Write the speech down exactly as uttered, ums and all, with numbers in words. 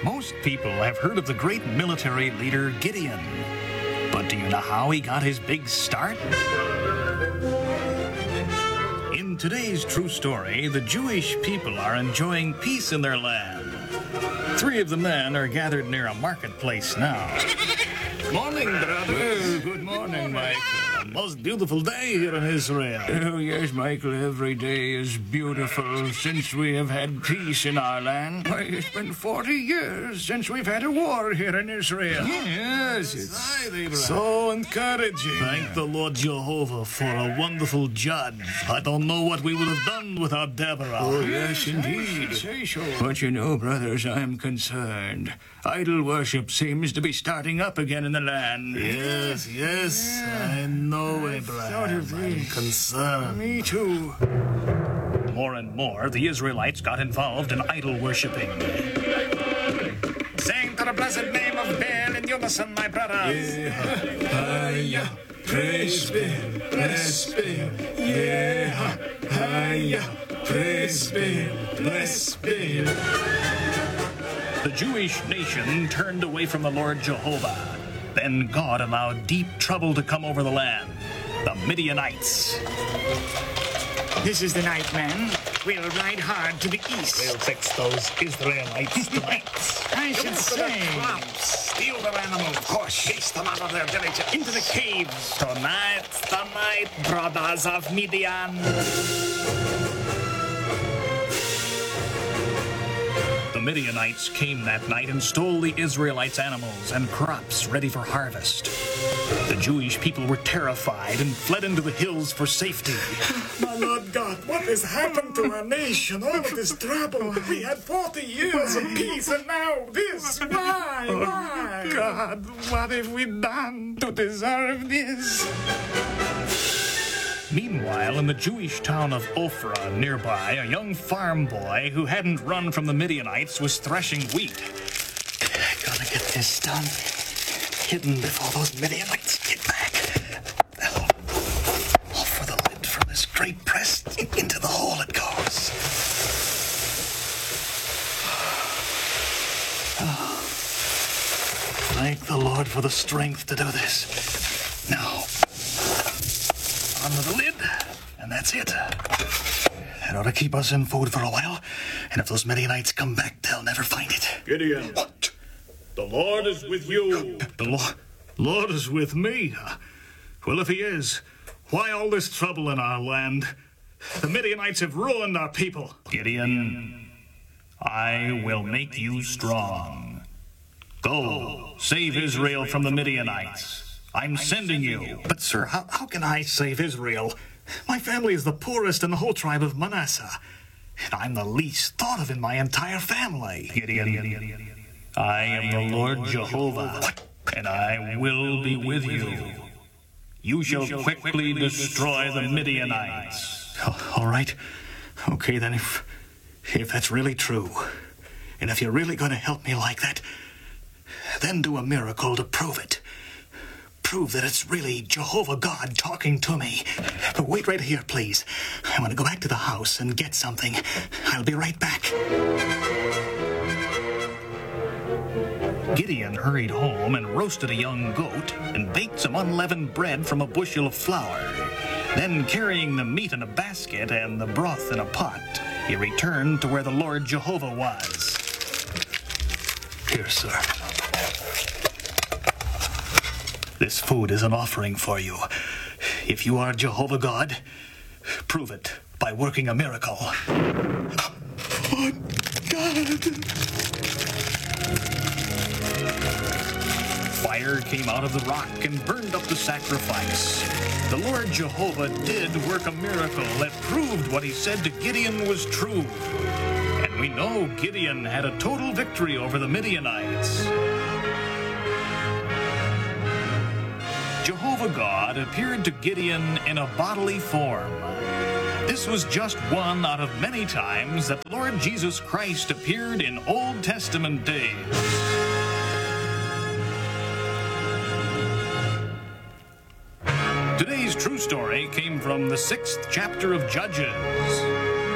Most people have heard of the great military leader Gideon. But do you know how he got his big start? In today's true story, the Jewish people are enjoying peace in their land. Three of the men are gathered near a marketplace now. Morning, brothers. Good morning, Michael. A most beautiful day here in Israel. Oh, yes, Michael, every day is beautiful since we have had peace in our land. Why, it's been forty years since we've had a war here in Israel. Yes, it's so encouraging. Thank the Lord Jehovah for a wonderful judge. I don't know what we would have done without Deborah. Oh, yes, indeed. Say so. But you know, brothers, I'm concerned. Idol worship seems to be starting up again in the land. Yes, yes, I know, Abraham. I'm concerned. Me too. More and more, the Israelites got involved in idol worshipping. Sing to the blessed name of Baal in unison, my brothers. Yeah, praise Baal, bless Baal. Yeah, yeah, praise Baal, bless Baal. The Jewish nation turned away from the Lord Jehovah. Then God allowed deep trouble to come over the land. The Midianites. This is the night, men. We'll ride hard to the east. We'll fix those Israelites tonight. I should say. Crops, steal their animals, of course, chase them out of their villages. Into the caves. Tonight's the night, brothers of Midian. The Midianites came that night and stole the Israelites' animals and crops ready for harvest. The Jewish people were terrified and fled into the hills for safety. My Lord God, what has happened to our nation? All of this trouble. We had forty years of peace, and now this. Why? Why? God, what have we done to deserve this? Meanwhile, in the Jewish town of Ophrah nearby, a young farm boy who hadn't run from the Midianites was threshing wheat. I gotta get this done, hidden before those Midianites get back. Oh, off with the lid from this great press. Into the hole it goes. Oh, thank the Lord for the strength to do this. Now, onto the lid, and that's it. That ought to keep us in food for a while, and if those Midianites come back, they'll never find it. Gideon. What? The Lord is with you. The Lord, Lord is with me. Well, if he is, why all this trouble in our land? The Midianites have ruined our people. Gideon, I will make you strong. Go, save Israel from the Midianites. I'm sending you. But, sir, how, how can I save Israel? My family is the poorest in the whole tribe of Manasseh. And I'm the least thought of in my entire family. Gideon, I am the Lord Jehovah, and I will be with you. You shall quickly destroy the Midianites. All right. Okay, then, if, if that's really true, and if you're really going to help me like that, then do a miracle to prove it. Prove that it's really Jehovah God talking to me. But wait right here, please. I want to go back to the house and get something. I'll be right back. Gideon hurried home and roasted a young goat and baked some unleavened bread from a bushel of flour. Then, carrying the meat in a basket and the broth in a pot, he returned to where the Lord Jehovah was. Here, sir. This food is an offering for you. If you are Jehovah God, prove it by working a miracle. Oh, God! Fire came out of the rock and burned up the sacrifice. The Lord Jehovah did work a miracle that proved what he said to Gideon was true. And we know Gideon had a total victory over the Midianites. Jehovah God appeared to Gideon in a bodily form. This was just one out of many times that the Lord Jesus Christ appeared in Old Testament days. Today's true story came from the sixth chapter of Judges.